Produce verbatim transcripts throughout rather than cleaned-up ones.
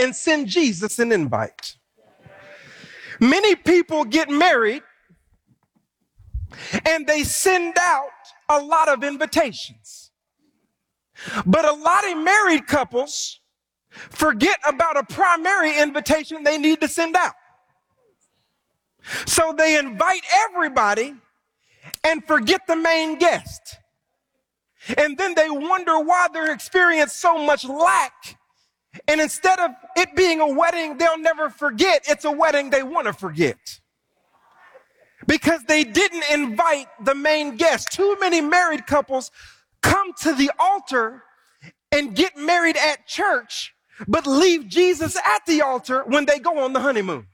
and send Jesus an invite. Many people get married and they send out a lot of invitations. But a lot of married couples forget about a primary invitation they need to send out. So they invite everybody and forget the main guest. And then they wonder why they're experiencing so much lack. And instead of it being a wedding they'll never forget, it's a wedding they want to forget. Because they didn't invite the main guest. Too many married couples come to the altar and get married at church, but leave Jesus at the altar when they go on the honeymoon.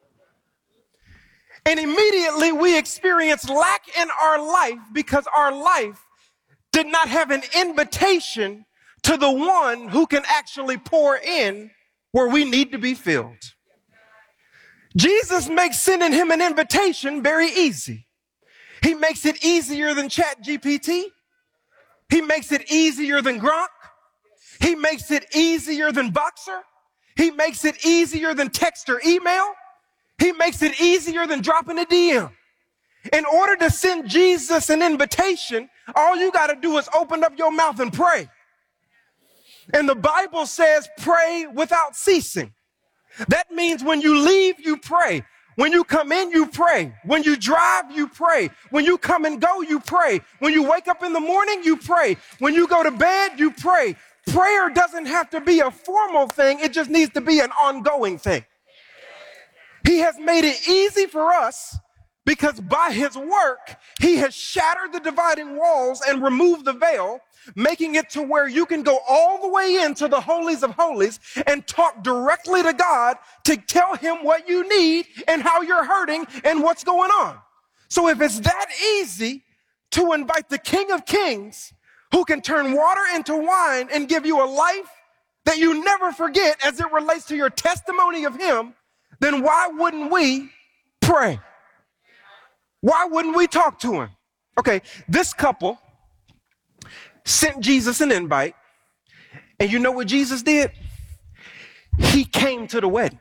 And immediately we experience lack in our life because our life did not have an invitation to the one who can actually pour in where we need to be filled. Jesus makes sending him an invitation very easy. He makes it easier than Chat G P T. He makes it easier than Gronk. He makes it easier than Boxer. He makes it easier than text or email. He makes it easier than dropping a D M. In order to send Jesus an invitation, all you got to do is open up your mouth and pray. And the Bible says pray without ceasing. That means when you leave, you pray. When you come in, you pray. When you drive, you pray. When you come and go, you pray. When you wake up in the morning, you pray. When you go to bed, you pray. Prayer doesn't have to be a formal thing. It just needs to be an ongoing thing. He has made it easy for us because by his work, he has shattered the dividing walls and removed the veil, making it to where you can go all the way into the holies of holies and talk directly to God to tell him what you need and how you're hurting and what's going on. So if it's that easy to invite the King of Kings who can turn water into wine and give you a life that you never forget as it relates to your testimony of him, then why wouldn't we pray? Why wouldn't we talk to him? Okay, this couple sent Jesus an invite, and you know what Jesus did? He came to the wedding.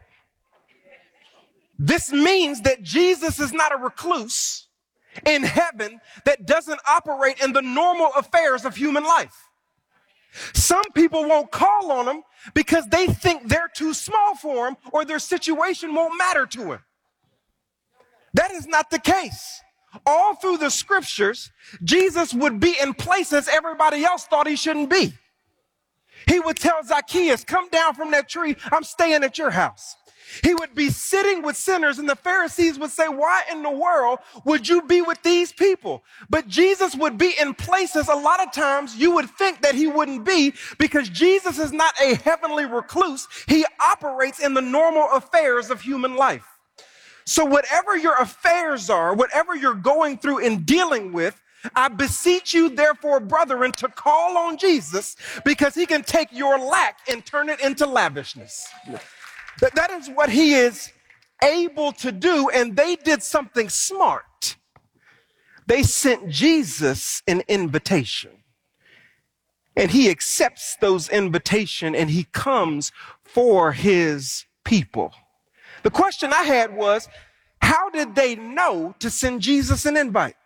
This means that Jesus is not a recluse in heaven that doesn't operate in the normal affairs of human life. Some people won't call on him because they think they're too small for him or their situation won't matter to him. That is not the case. All through the scriptures, Jesus would be in places everybody else thought he shouldn't be. He would tell Zacchaeus, come down from that tree, I'm staying at your house. He would be sitting with sinners, and the Pharisees would say, why in the world would you be with these people? But Jesus would be in places a lot of times you would think that he wouldn't be, because Jesus is not a heavenly recluse. He operates in the normal affairs of human life. So whatever your affairs are, whatever you're going through and dealing with, I beseech you, therefore, brethren, to call on Jesus, because he can take your lack and turn it into lavishness. That, that is what he is able to do, and they did something smart. They sent Jesus an invitation, and he accepts those invitations, and he comes for his people. The question I had was, how did they know to send Jesus an invite?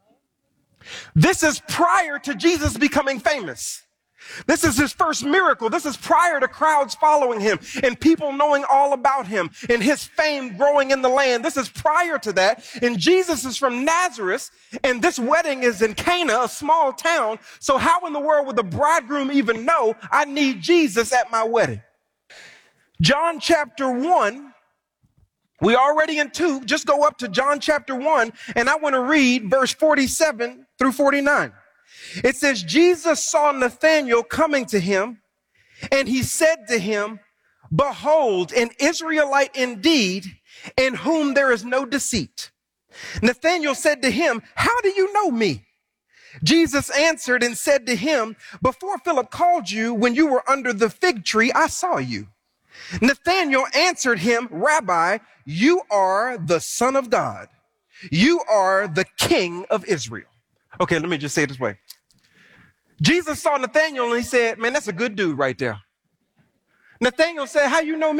This is prior to Jesus becoming famous. This is his first miracle. This is prior to crowds following him and people knowing all about him and his fame growing in the land. This is prior to that. And Jesus is from Nazareth, and this wedding is in Cana, a small town. So how in the world would the bridegroom even know I need Jesus at my wedding? John chapter one. We already in two, just go up to John chapter one, and I want to read verse forty-seven through forty-nine. It says, Jesus saw Nathanael coming to him, and he said to him, behold, an Israelite indeed, in whom there is no deceit. Nathanael said to him, how do you know me? Jesus answered and said to him, before Philip called you, when you were under the fig tree, I saw you. Nathanael answered him, Rabbi, you are the Son of God. You are the King of Israel. Okay, let me just say it this way. Jesus saw Nathanael and he said, man, that's a good dude right there. Nathanael said, how you know me?